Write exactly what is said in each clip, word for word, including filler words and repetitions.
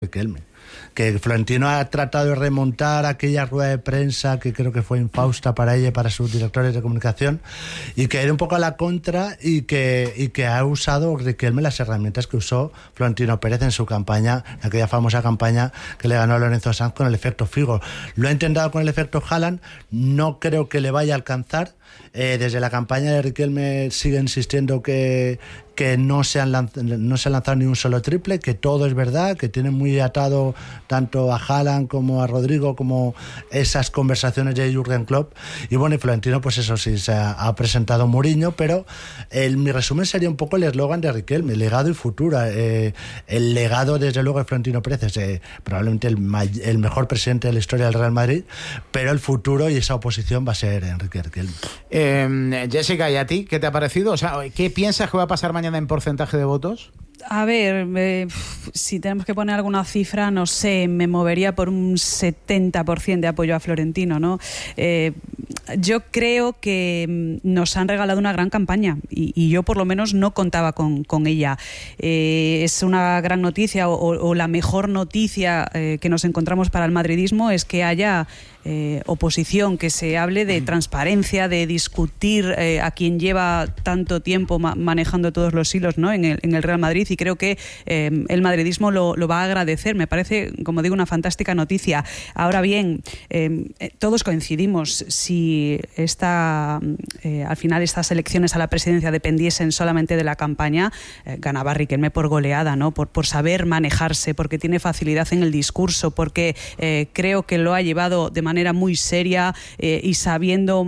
Riquelme. Que Florentino ha tratado de remontar aquella rueda de prensa que creo que fue infausta para ella y para sus directores de comunicación, y que era un poco a la contra, y que, y que ha usado Riquelme las herramientas que usó Florentino Pérez en su campaña, aquella famosa campaña que le ganó a Lorenzo Sanz con el efecto Figo. Lo ha intentado con el efecto Haaland, no creo que le vaya a alcanzar. Eh, desde la campaña de Riquelme sigue insistiendo que, que no, se han lanz- no se ha lanzado ni un solo triple, que todo es verdad, que tiene muy atado tanto a Haaland como a Rodrigo, como esas conversaciones de Jürgen Klopp. Y bueno, y Florentino, pues eso sí, se ha, ha presentado Mourinho, pero el, mi resumen sería un poco el eslogan de Riquelme: legado y futuro. Eh, el legado, desde luego, de Florentino Pérez es eh, probablemente el, may- el mejor presidente de la historia del Real Madrid, pero el futuro y esa oposición va a ser Enrique Riquelme. Eh, Jessica, ¿y a ti qué te ha parecido? O sea, ¿qué piensas que va a pasar mañana en porcentaje de votos? A ver, eh, si tenemos que poner alguna cifra, no sé, me movería por un setenta por ciento de apoyo a Florentino, ¿no? Eh, yo creo que nos han regalado una gran campaña y, y yo por lo menos no contaba con, con ella. Eh, es una gran noticia, o, o la mejor noticia eh, que nos encontramos para el madridismo es que haya Eh, oposición, que se hable de transparencia, de discutir eh, a quien lleva tanto tiempo ma- manejando todos los hilos, ¿no? en, el, en el Real Madrid, y creo que eh, el madridismo lo, lo va a agradecer. Me parece, como digo, una fantástica noticia. Ahora bien, eh, todos coincidimos, si esta, eh, al final estas elecciones a la presidencia dependiesen solamente de la campaña, eh, ganaba Riquelme por goleada, ¿no? por, por saber manejarse, porque tiene facilidad en el discurso, porque eh, creo que lo ha llevado de manera muy seria eh, y sabiendo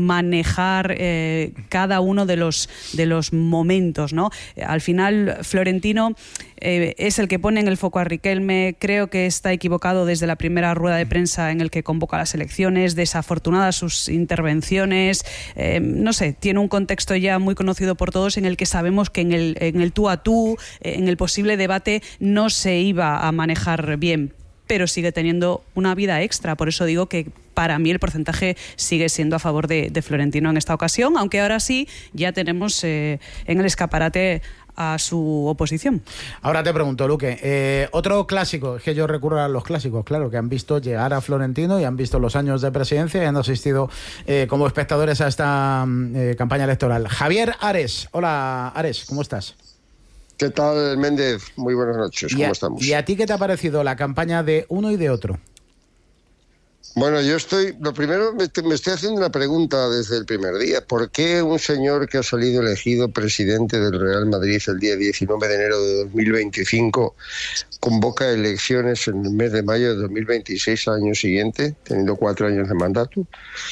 manejar eh, cada uno de los, de los momentos, ¿no? Al final, Florentino eh, es el que pone en el foco a Riquelme. Creo que está equivocado desde la primera rueda de prensa en el que convoca las elecciones, desafortunadas sus intervenciones, eh, no sé, tiene un contexto ya muy conocido por todos en el que sabemos que en el, en el tú a tú, en el posible debate, no se iba a manejar bien, pero sigue teniendo una vida extra. Por eso digo que para mí el porcentaje sigue siendo a favor de, de Florentino en esta ocasión, aunque ahora sí ya tenemos eh, en el escaparate a su oposición. Ahora te pregunto, Luque, eh, otro clásico, es que yo recurro a los clásicos, claro, que han visto llegar a Florentino y han visto los años de presidencia y han asistido eh, como espectadores a esta eh, campaña electoral. Javier Ares, hola Ares, ¿cómo estás? ¿Qué tal, Méndez? Muy buenas noches, ¿cómo ¿Y a, estamos? ¿Y a ti qué te ha parecido la campaña de uno y de otro? Bueno, yo estoy, lo primero, me, me estoy haciendo una pregunta desde el primer día. ¿Por qué un señor que ha salido elegido presidente del Real Madrid el día diecinueve de enero de dos mil veinticinco convoca elecciones en el mes de mayo de dos mil veintiséis al año siguiente, teniendo cuatro años de mandato?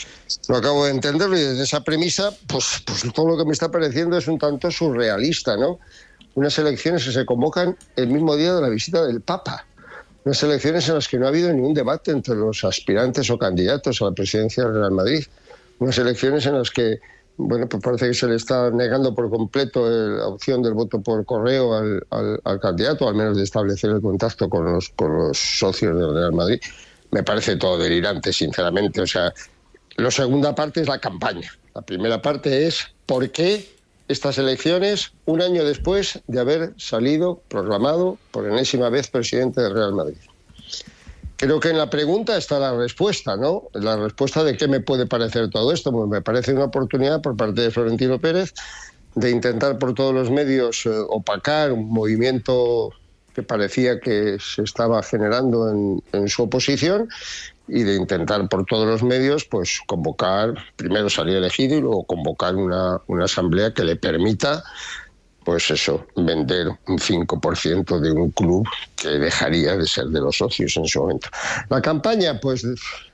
No acabo de entenderlo, y desde esa premisa, pues, pues todo lo que me está pareciendo es un tanto surrealista, ¿no? Unas elecciones que se convocan el mismo día de la visita del Papa. Unas elecciones en las que no ha habido ningún debate entre los aspirantes o candidatos a la presidencia del Real Madrid. Unas elecciones en las que, bueno, pues parece que se le está negando por completo la opción del voto por correo al, al, al candidato, al menos de establecer el contacto con los, con los socios del Real Madrid. Me parece todo delirante, sinceramente. O sea, la segunda parte es la campaña. La primera parte es ¿por qué estas elecciones un año después de haber salido proclamado por enésima vez presidente del Real Madrid? Creo que en la pregunta está la respuesta, ¿no? La respuesta de qué me puede parecer todo esto. Pues me parece una oportunidad por parte de Florentino Pérez de intentar por todos los medios eh, opacar un movimiento que parecía que se estaba generando en, en su oposición, y de intentar por todos los medios pues convocar, primero salir elegido y luego convocar una, una asamblea que le permita, pues eso, vender un cinco por ciento de un club que dejaría de ser de los socios en su momento. La campaña, pues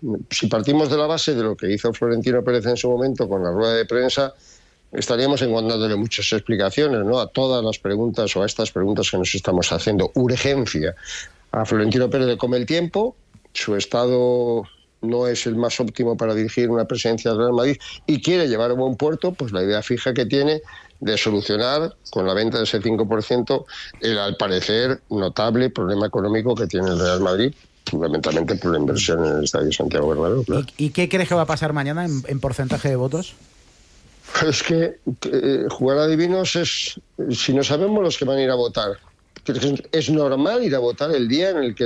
si partimos de la base de lo que hizo Florentino Pérez en su momento con la rueda de prensa, estaríamos encontrándole muchas explicaciones, ¿no?, a todas las preguntas o a estas preguntas que nos estamos haciendo. Urgencia. A Florentino Pérez le come el tiempo, su estado no es el más óptimo para dirigir una presidencia del Real Madrid y quiere llevar a buen puerto pues la idea fija que tiene de solucionar con la venta de ese cinco por ciento el, al parecer, notable problema económico que tiene el Real Madrid, fundamentalmente por la inversión en el Estadio Santiago Bernabéu. Claro. ¿Y, ¿Y qué crees que va a pasar mañana en, en porcentaje de votos? Es que eh, jugar a adivinos es, si no sabemos los que van a ir a votar. Es normal ir a votar el día en el que